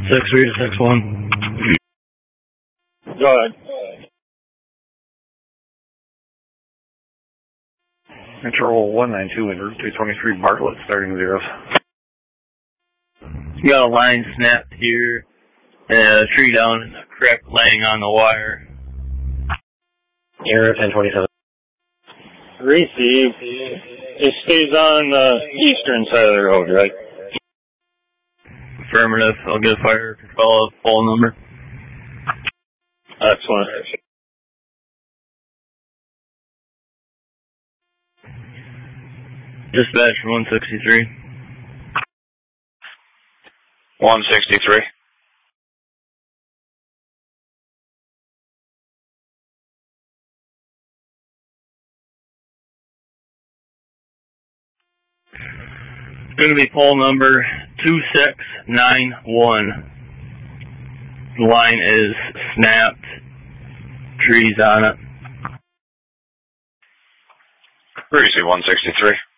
6-3 to 6-1. Go ahead. Control 192 and Route 223 Bartlett, starting zeros. You got a line snapped here, and a tree down in the creek laying on the wire. Error 1027. Receive. It stays on the eastern side of the road, right? Affirmative. I'll get a fire control phone number. Excellent. Dispatch 163. 163. Going to be poll number 2691. The line is snapped. Trees on it. Receive 163.